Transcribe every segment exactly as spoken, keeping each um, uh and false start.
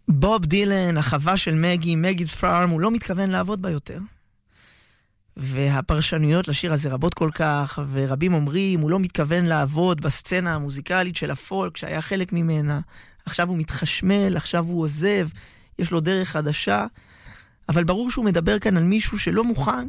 בוב דילן, החווה של מגי, מגי's פארם, הוא לא מתכוון לעבוד בה יותר. והפרשנויות לשיר הזה רבות כל כך, ורבים אומרים, הוא לא מתכוון לעבוד בסצנה המוזיקלית של הפולק, שהיה חלק ממנה. עכשיו הוא מתחשמל, עכשיו הוא עוזב, יש לו דרך חדשה. אבל ברור שהוא מדבר כאן על מישהו שלא מוכן,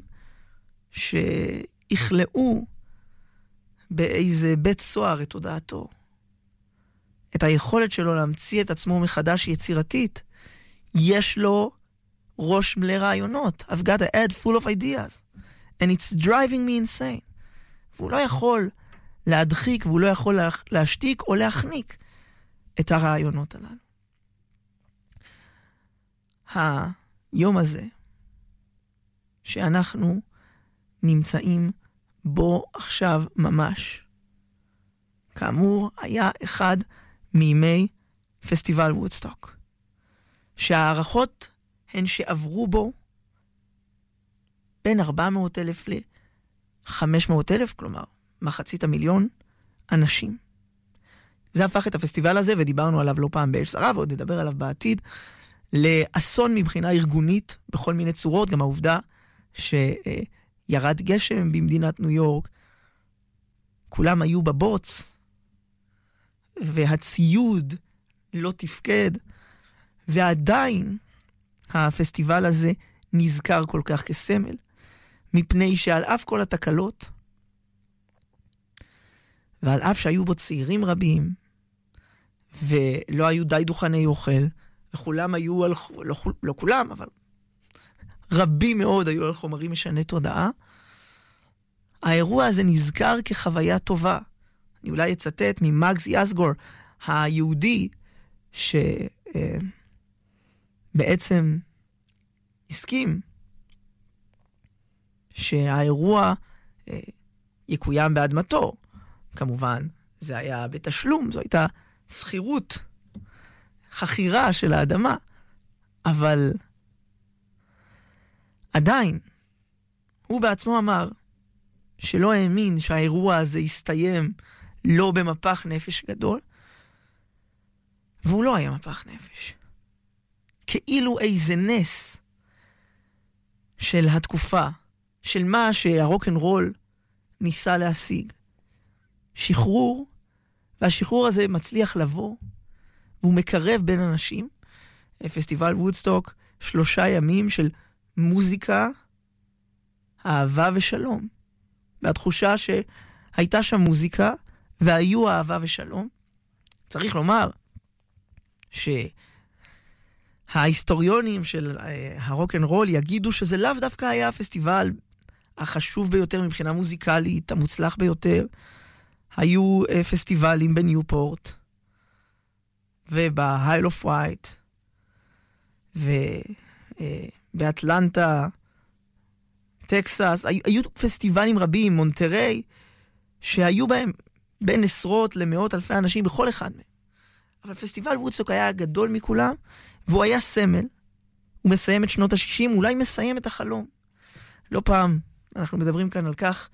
שיכלאו באיזה בית סוהר את תודעתו. את היכולת שלו להמציא את עצמו מחדש יצירתית. יש לו ראש מלא רעיונות. I've got a head full of ideas. And it's driving me insane. והוא לא יכול להדחיק, והוא לא יכול להשתיק או להחניק את הרעיונות הללו. היום הזה, שאנחנו נמצאים בו עכשיו ממש, כאמור, היה אחד מימי פסטיבל וודסטוק. שהערכות הן שעברו בו בין ארבע מאות אלף ל-חמש מאות אלף, כלומר, מחצית המיליון אנשים. זה הפך את הפסטיבל הזה, ודיברנו עליו לא פעם באש זרה, ועוד נדבר עליו בעתיד, לאסון מבחינה ארגונית, בכל מיני צורות, גם העובדה שירד גשם במדינת ניו יורק, כולם היו בבוץ, והציוד לא תפקד, ועדיין הפסטיבל הזה נזכר כל כך כסמל, מפני שעל אף כל התקלות, ועל אף שהיו בו צעירים רבים, ולא היו די דוכני אוכל, וכולם היו על, לא, לא כולם, אבל רבים מאוד היו על חומרים משני תודעה, האירוע הזה נזכר כחוויה טובה. אני אולי אצטט ממאגס יסגור, היהודי, שבעצם הסכים שהאירוע יקוים באדמתו. כמובן, זה היה בתשלום, זו הייתה סחירות, חכירה של האדמה, אבל עדיין, הוא בעצמו אמר שלא האמין שהאירוע הזה יסתיים לא במפח נפש גדול, והוא לא היה מפח נפש. כאילו איזה נס של התקופה, של מה שהרוק'נ'רול ניסה להשיג. שחרור, והשחרור הזה מצליח לבוא, והוא מקרב בין אנשים. פסטיבל וודסטוק, שלושה ימים של מוזיקה, אהבה ושלום. והתחושה שהייתה שם מוזיקה, והיו אהבה ושלום. צריך לומר שההיסטוריונים של הרוק'נ'רול יגידו שזה לאו דווקא היה הפסטיבל החשוב ביותר מבחינה מוזיקלית, המוצלח ביותר. היו פסטיבלים בניופורט, ובהייל אוף ווייט, ובאטלנטה, טקסס, היו פסטיבלים רבים, מונטריי, שהיו בהם בין עשרות למאות אלפי אנשים בכל אחד מהם. אבל פסטיבל וודסטוק היה הגדול מכולם, והוא היה סמל. הוא מסיים את שנות ה-שישים, אולי מסיים את החלום. לא פעם אנחנו מדברים כאן על כך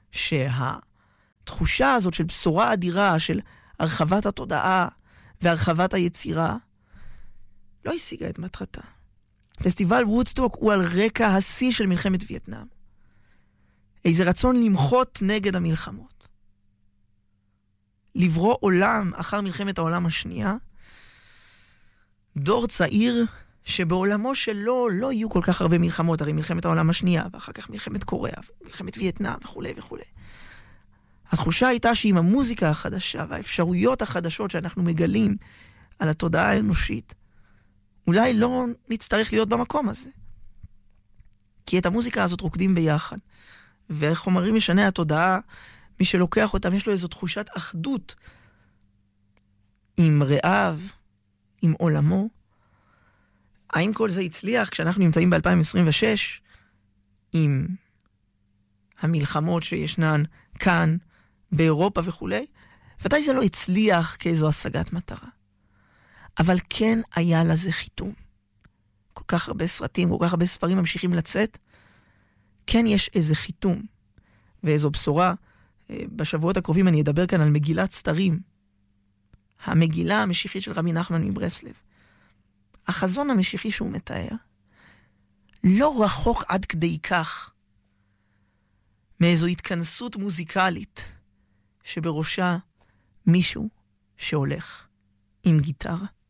שהתחושה הזאת של בשורה אדירה, של הרחבת התודעה והרחבת היצירה, לא השיגה את מטרתה. פסטיבל וודסטוק הוא על רקע השיא של מלחמת וייטנאם. איזה רצון למחות נגד המלחמות. לברוא עולם אחר מלחמת העולם השנייה, דור צעיר שבעולמו שלו לא יהיו כל כך הרבה מלחמות, הרי מלחמת העולם השנייה, ואחר כך מלחמת קוריאה, מלחמת וייטנאם וכו' וכו'. התחושה הייתה שעם המוזיקה החדשה והאפשרויות החדשות שאנחנו מגלים על התודעה האנושית, אולי לא נצטרך להיות במקום הזה. כי את המוזיקה הזאת רוקדים ביחד. וחומרים משני התודעה, מי שלוקח אותם, יש לו איזו תחושת אחדות עם רעיו, עם עולמו. האם כל זה הצליח כשאנחנו נמצאים ב-אלפיים עשרים ושש עם המלחמות שישנן כאן, באירופה וכו'? ודאי זה לא הצליח כאיזו השגת מטרה. אבל כן היה לזה חיתום. כל כך הרבה סרטים, כל כך הרבה ספרים ממשיכים לצאת. כן יש איזה חיתום. ואיזו בשורה, בשבועות הקרובים אני אדבר כאן על מגילת סתרים. המגילה המשיחית של רבי נחמן מברסלב. החזון המשיחי שהוא מתאר לא רחוק עד כדי כך מאיזו התכנסות מוזיקלית שבראשה מישהו שהולך עם גיטרה.